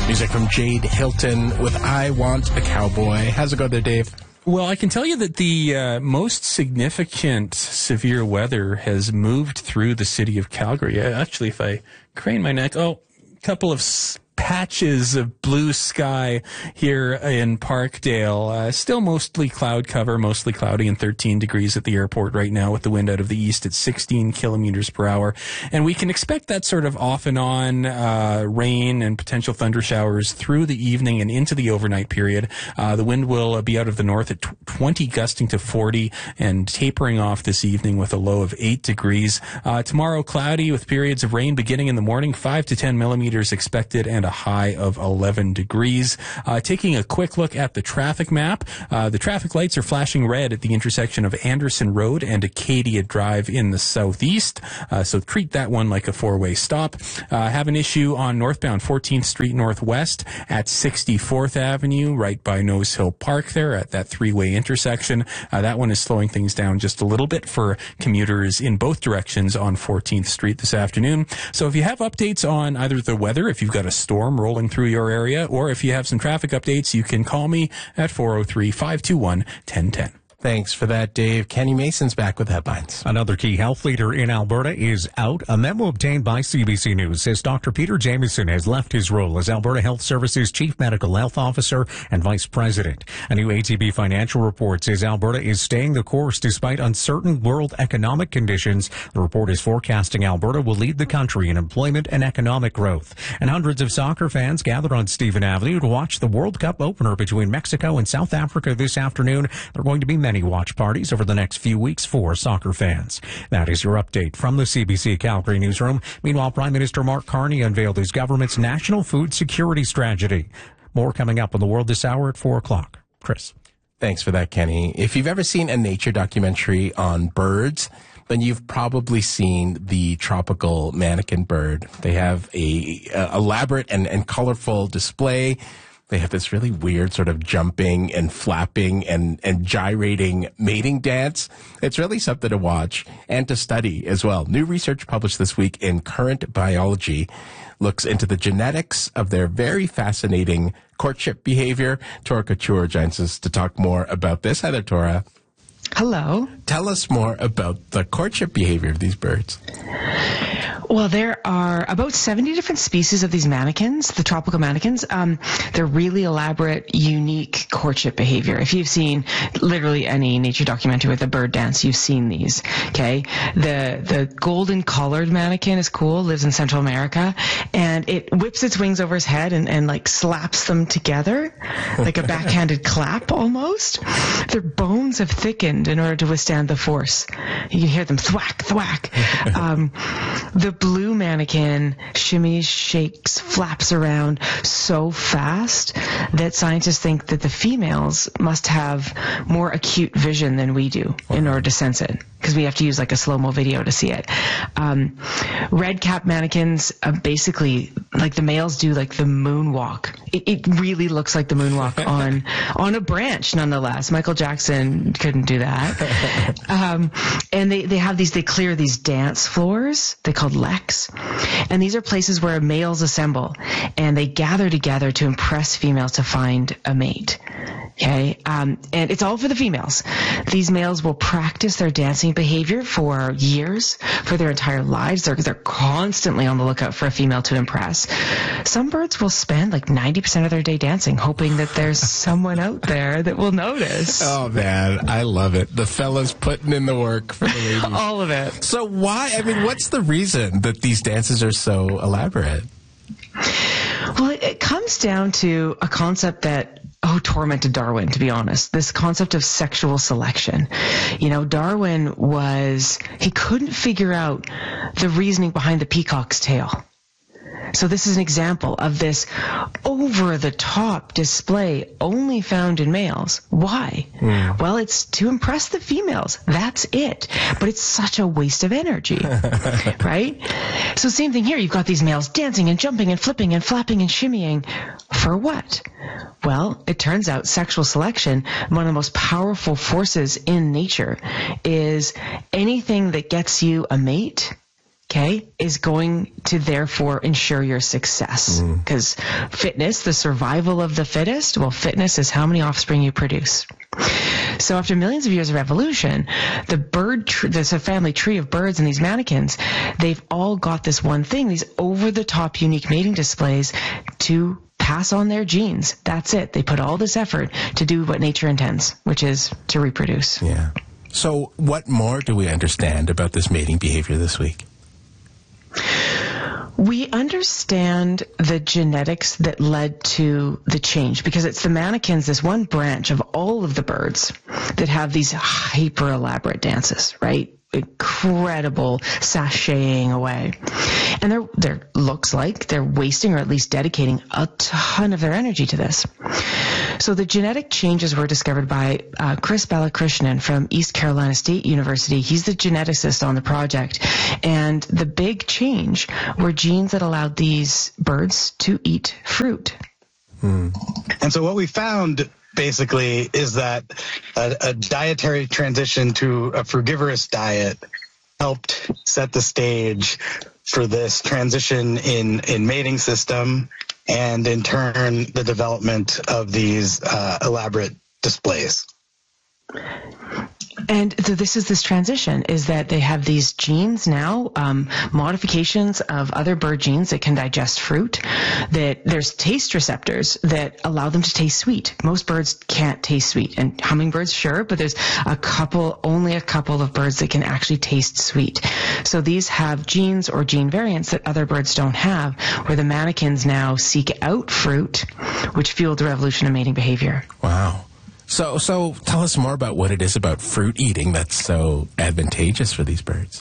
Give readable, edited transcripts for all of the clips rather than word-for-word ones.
Music from Jade Hilton with I Want a Cowboy. How's it go there, Dave? Well, I can tell you that the most significant severe weather has moved through the city of Calgary. Actually, if I crane my neck, a couple of patches of blue sky here in Parkdale. Still mostly cloud cover, mostly cloudy, and 13 degrees at the airport right now with the wind out of the east at 16 kilometers per hour. And we can expect that sort of off and on rain and potential thunder showers through the evening and into the overnight period. The wind will be out of the north at 20, gusting to 40, and tapering off this evening with a low of 8 degrees. Tomorrow, cloudy with periods of rain beginning in the morning, 5 to 10 millimeters expected, and a high of 11 degrees. Taking a quick look at the traffic map, the traffic lights are flashing red at the intersection of Anderson Road and Acadia Drive in the southeast, so treat that one like a four-way stop. Have an issue on northbound 14th Street Northwest at 64th Avenue, right by Nose Hill Park there at that three-way intersection. That one is slowing things down just a little bit for commuters in both directions on 14th Street this afternoon. So if you have updates on either the weather, if you've got a storm rolling through your area, or if you have some traffic updates, you can call me at 403-521-1010. Thanks for that, Dave. Kenny Mason's back with headlines. Another key health leader in Alberta is out. A memo obtained by CBC News says Dr. Peter Jamieson has left his role as Alberta Health Services Chief Medical Health Officer and Vice President. A new ATB financial report says Alberta is staying the course despite uncertain world economic conditions. The report is forecasting Alberta will lead the country in employment and economic growth. And hundreds of soccer fans gathered on Stephen Avenue to watch the World Cup opener between Mexico and South Africa this afternoon. There are going to be many watch parties over the next few weeks for soccer fans. That is your update from the CBC Calgary newsroom. Meanwhile, Prime Minister Mark Carney unveiled his government's national food security strategy. More coming up on The World this hour at 4 o'clock. Chris. Thanks for that, Kenny. If you've ever seen a nature documentary on birds, then you've probably seen the tropical manakin bird. They have a elaborate and colorful display. They have this really weird sort of jumping and flapping and gyrating mating dance. It's really something to watch and to study as well. New research published this week in Current Biology looks into the genetics of their very fascinating courtship behavior. Tora Couture joins us to talk more about this. Hi there, Tora. Hello. Tell us more about the courtship behavior of these birds. Well, there are about 70 different species of these manakins, the tropical manakins. They're really elaborate, unique courtship behavior. If you've seen literally any nature documentary with a bird dance, you've seen these, okay? The golden collared manakin is cool, lives in Central America, and it whips its wings over his head and like slaps them together, like a backhanded clap almost. Their bones have thickened in order to withstand the force. You can hear them thwack, thwack. The blue manakin shimmies, shakes, flaps around so fast that scientists think that the females must have more acute vision than we do in order to sense it, because we have to use like a slow-mo video to see it. Red cap manakins, basically, like the males do like the moonwalk. It really looks like the moonwalk on a branch, nonetheless. Michael Jackson couldn't do that. And they have these, they clear these dance floors. They called leks. And these are places where males assemble and they gather together to impress females to find a mate. Okay. And it's all for the females. These males will practice their dancing behavior for years, for their entire lives. They're constantly on the lookout for a female to impress. Some birds will spend like 90% of their day dancing, hoping that there's someone out there that will notice. Oh, man. I love it. The fellas putting in the work for the ladies. All of it. So why, I mean, what's the reason that these dances are so elaborate? Well, it comes down to a concept that tormented Darwin, to be honest. This concept of sexual selection. You know, Darwin he couldn't figure out the reasoning behind the peacock's tail. So this is an example of this over-the-top display only found in males. Why? Well, it's to impress the females. That's it. But it's such a waste of energy, right? So same thing here. You've got these males dancing and jumping and flipping and flapping and shimmying. For what? Well, it turns out sexual selection, one of the most powerful forces in nature, is anything that gets you a mate okay, is going to therefore ensure your success. Because fitness, the survival of the fittest, well, fitness is how many offspring you produce. So after millions of years of evolution, there's a family tree of birds and these mannequins, they've all got this one thing, these over-the-top unique mating displays to pass on their genes. That's it. They put all this effort to do what nature intends, which is to reproduce. Yeah. So what more do we understand about this mating behavior this week? We understand the genetics that led to the change because it's the mannequins, this one branch of all of the birds that have these hyper elaborate dances, right? Incredible sashaying away. And they're looks like they're wasting or at least dedicating a ton of their energy to this. So the genetic changes were discovered by Chris Balakrishnan from East Carolina State University. He's the geneticist on the project. And the big change were genes that allowed these birds to eat fruit. And so what we found basically is that a dietary transition to a frugivorous diet helped set the stage for this transition in mating system and in turn the development of these elaborate displays. And this transition is that they have these genes now, modifications of other bird genes that can digest fruit, that there's taste receptors that allow them to taste sweet. Most birds can't taste sweet, and hummingbirds, sure, but there's only a couple of birds that can actually taste sweet. So these have genes or gene variants that other birds don't have, where the mannequins now seek out fruit, which fueled the revolution of mating behavior. Wow. So tell us more about what it is about fruit eating that's so advantageous for these birds.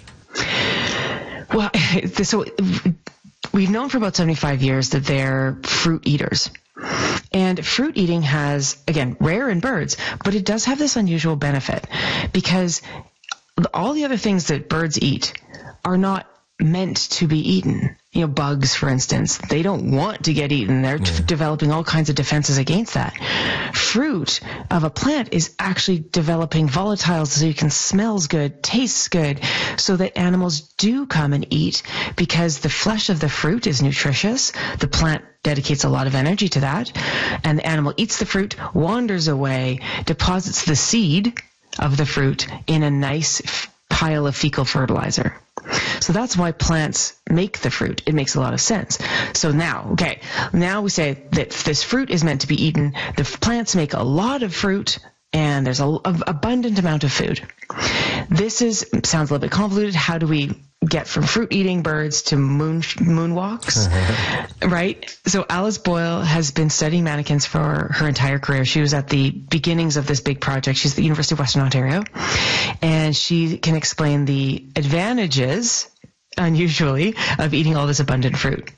Well, so we've known for about 75 years that they're fruit eaters. And fruit eating has, again, rare in birds, but it does have this unusual benefit because all the other things that birds eat are not meant to be eaten. You know, bugs, for instance, they don't want to get eaten. They're developing all kinds of defenses against that. Fruit of a plant is actually developing volatiles so you can smells good, tastes good, so that animals do come and eat because the flesh of the fruit is nutritious. The plant dedicates a lot of energy to that, and the animal eats the fruit, wanders away, deposits the seed of the fruit in a nice pile of fecal fertilizer. So that's why plants make the fruit. It makes a lot of sense. So now we say that this fruit is meant to be eaten. The plants make a lot of fruit, and there's an abundant amount of food. Sounds a little bit convoluted. How do we get from fruit-eating birds to moonwalks, right? So Alice Boyle has been studying mannequins for her entire career. She was at the beginnings of this big project. She's at the University of Western Ontario, and she can explain the advantages, unusually, of eating all this abundant fruit.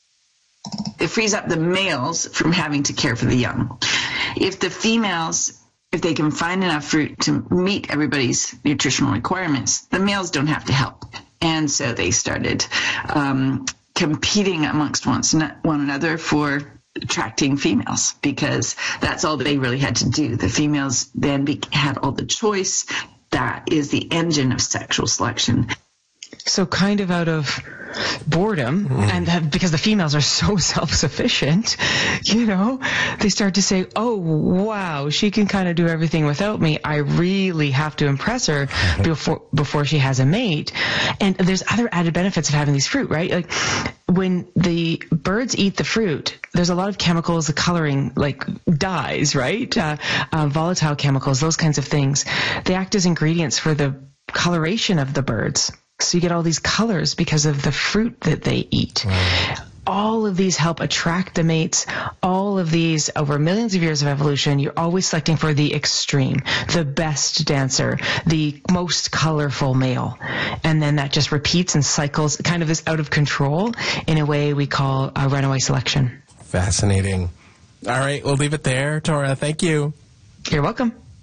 It frees up the males from having to care for the young. If the females, if they can find enough fruit to meet everybody's nutritional requirements, the males don't have to help. And so they started competing amongst one another for attracting females because that's all they really had to do. The females then had all the choice. That is the engine of sexual selection. So kind of out of boredom, and because the females are so self-sufficient, they start to say, oh, wow, she can kind of do everything without me. I really have to impress her before she has a mate. And there's other added benefits of having these fruit, right? Like when the birds eat the fruit, there's a lot of chemicals, the coloring, like dyes, right? Volatile chemicals, those kinds of things. They act as ingredients for the coloration of the birds. So you get all these colors because of the fruit that they eat. Wow. All of these help attract the mates. All of these, over millions of years of evolution, you're always selecting for the extreme, the best dancer, the most colorful male. And then that just repeats and cycles, kind of is out of control in a way we call a runaway selection. Fascinating. All right, we'll leave it there. Tora, thank you. You're welcome.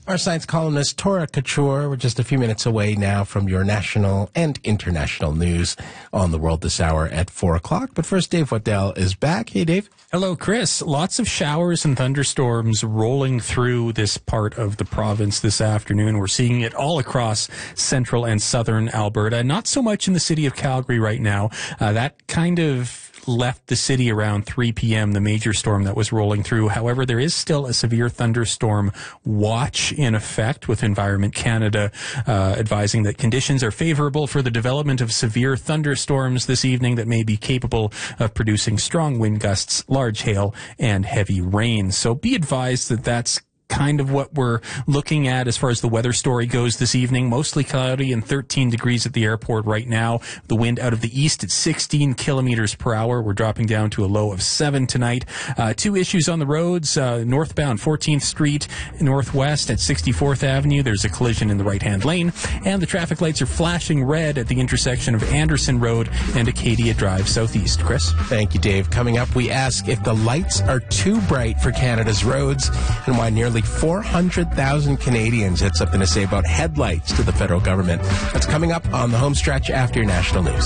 Our science columnist, Tora Couture. We're just a few minutes away now from your national and international news on the world this hour at 4 o'clock. But first, Dave Waddell is back. Hey, Dave. Hello, Chris. Lots of showers and thunderstorms rolling through this part of the province this afternoon. We're seeing it all across central and southern Alberta. Not so much in the city of Calgary right now. That kind of left the city around 3 p.m., the major storm that was rolling through. However, there is still a severe thunderstorm watch in effect, with Environment Canada advising that conditions are favorable for the development of severe thunderstorms this evening that may be capable of producing strong wind gusts, large hail, and heavy rain. So be advised that that's kind of what we're looking at as far as the weather story goes this evening. Mostly cloudy and 13 degrees at the airport right now. The wind out of the east at 16 kilometers per hour. We're dropping down to a low of 7 tonight. Two issues on the roads. Northbound 14th Street, northwest at 64th Avenue. There's a collision in the right-hand lane. And the traffic lights are flashing red at the intersection of Anderson Road and Acadia Drive southeast. Chris? Thank you, Dave. Coming up, we ask if the lights are too bright for Canada's roads and why nearly 400,000 Canadians had something to say about headlights to the federal government. That's coming up on the home stretch after your national news.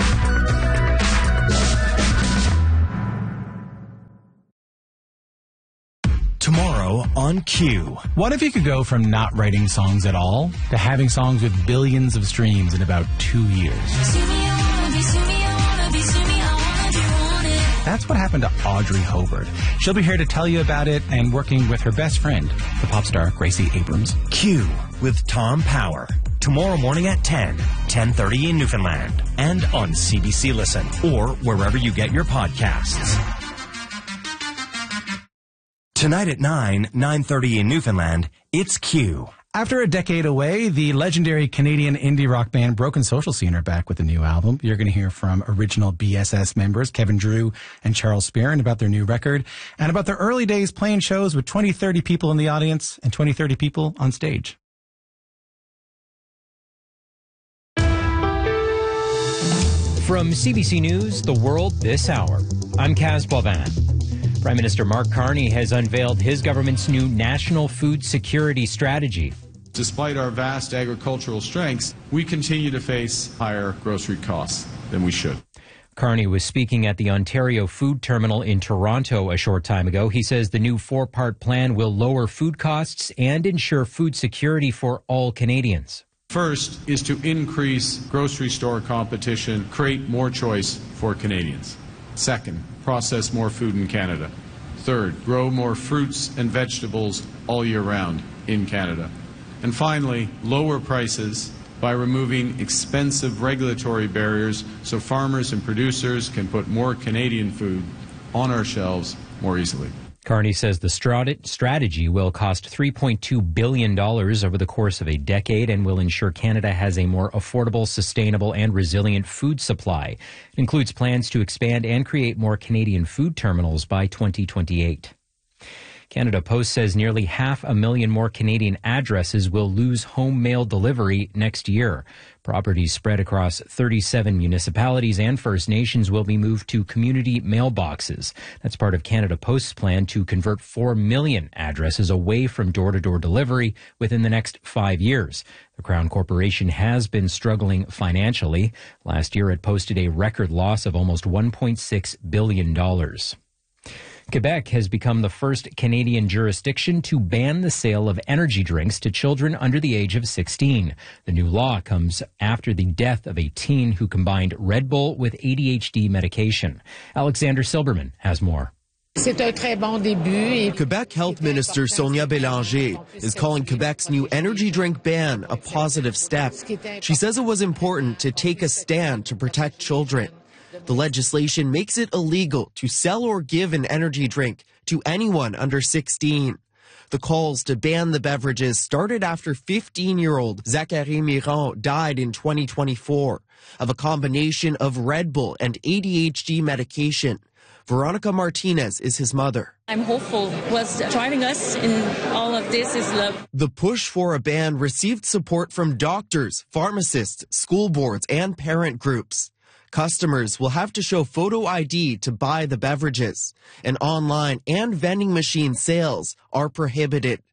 Tomorrow on Q. What if you could go from not writing songs at all to having songs with billions of streams in about 2 years? That's what happened to Audrey Hobart. She'll be here to tell you about it and working with her best friend, the pop star Gracie Abrams. Q with Tom Power. Tomorrow morning at 10:30 in Newfoundland. And on CBC Listen or wherever you get your podcasts. Tonight at 9:30 in Newfoundland, it's Q. After a decade away, the legendary Canadian indie rock band Broken Social Scene are back with a new album. You're going to hear from original BSS members Kevin Drew and Charles Spearin about their new record and about their early days playing shows with 20-30 people in the audience and 20-30 people on stage. From CBC News, The World This Hour, I'm Kaz Boivin. Prime Minister Mark Carney has unveiled his government's new National Food Security Strategy. Despite our vast agricultural strengths, we continue to face higher grocery costs than we should. Carney was speaking at the Ontario Food Terminal in Toronto a short time ago. He says the new 4-part plan will lower food costs and ensure food security for all Canadians. First is to increase grocery store competition, create more choice for Canadians. Second, process more food in Canada. Third, grow more fruits and vegetables all year round in Canada. And finally, lower prices by removing expensive regulatory barriers so farmers and producers can put more Canadian food on our shelves more easily. Carney says the strategy will cost $3.2 billion over the course of a decade and will ensure Canada has a more affordable, sustainable, and resilient food supply. It includes plans to expand and create more Canadian food terminals by 2028. Canada Post says nearly 500,000 more Canadian addresses will lose home mail delivery next year. Properties spread across 37 municipalities and First Nations will be moved to community mailboxes. That's part of Canada Post's plan to convert 4 million addresses away from door-to-door delivery within the next 5 years. The Crown Corporation has been struggling financially. Last year, it posted a record loss of almost $1.6 billion. Quebec has become the first Canadian jurisdiction to ban the sale of energy drinks to children under the age of 16. The new law comes after the death of a teen who combined Red Bull with ADHD medication. Alexander Silberman has more. Quebec Health Minister Sonia Bélanger is calling Quebec's new energy drink ban a positive step. She says it was important to take a stand to protect children. The legislation makes it illegal to sell or give an energy drink to anyone under 16. The calls to ban the beverages started after 15-year-old Zachary Miron died in 2024 of a combination of Red Bull and ADHD medication. Veronica Martinez is his mother. I'm hopeful. What's driving us in all of this is love. The push for a ban received support from doctors, pharmacists, school boards, and parent groups. Customers will have to show photo ID to buy the beverages, and online and vending machine sales are prohibited.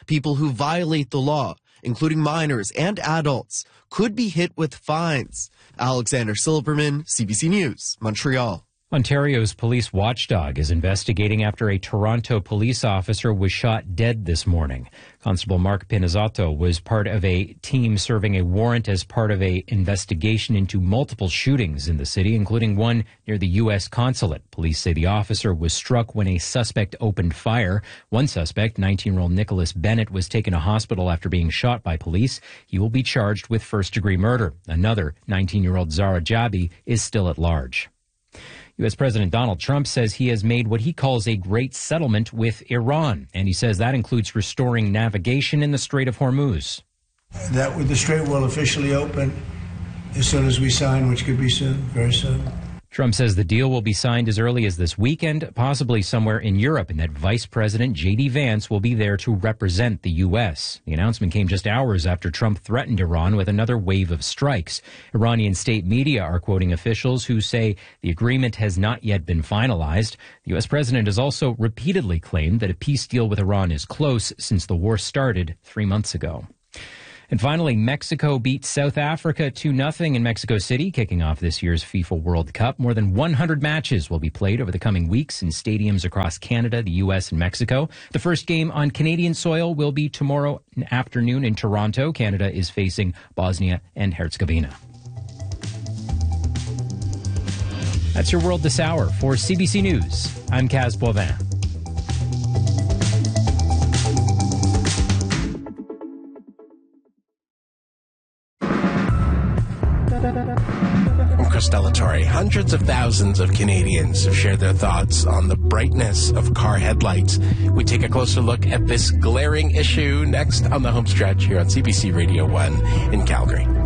people who violate the law, including minors and adults, could be hit with fines. Alexander Silberman, CBC News, Montreal. Ontario's police watchdog is investigating after a Toronto police officer was shot dead this morning. Constable Mark Pinizzato was part of a team serving a warrant as part of an investigation into multiple shootings in the city, including one near the U.S. consulate. Police say the officer was struck when a suspect opened fire. One suspect, 19-year-old Nicholas Bennett, was taken to hospital after being shot by police. He will be charged with first-degree murder. Another, 19-year-old Zara Jabi, is still at large. U.S. President Donald Trump says he has made what he calls a great settlement with Iran, and he says that includes restoring navigation in the Strait of Hormuz. That the strait will officially open as soon as we sign, which could be soon, very soon. Trump says the deal will be signed as early as this weekend, possibly somewhere in Europe, and that Vice President J.D. Vance will be there to represent the U.S. The announcement came just hours after Trump threatened Iran with another wave of strikes. Iranian state media are quoting officials who say the agreement has not yet been finalized. The U.S. president has also repeatedly claimed that a peace deal with Iran is close since the war started 3 months ago. And finally, Mexico beat South Africa 2-0 in Mexico City, kicking off this year's FIFA World Cup. More than 100 matches will be played over the coming weeks in stadiums across Canada, the U.S., and Mexico. The first game on Canadian soil will be tomorrow afternoon in Toronto. Canada is facing Bosnia and Herzegovina. That's your world this hour. For CBC News, I'm Kaz Boivin. I'm Chris Delatorre. Hundreds of thousands of Canadians have shared their thoughts on the brightness of car headlights. We take a closer look at this glaring issue next on the home stretch here on CBC Radio 1 in Calgary.